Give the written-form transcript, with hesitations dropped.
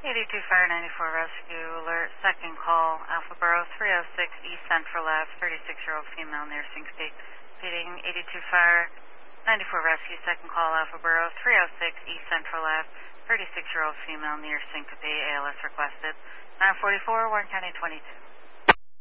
82 Fire 94 Rescue Alert, second call, Alpha Borough 306 East Central Ave, 36-year-old female near syncope. Repeating, 82 Fire 94 Rescue, second call, Alpha Borough 306 East Central Ave, 36-year-old female near syncope, ALS requested. 944, Warren County 22.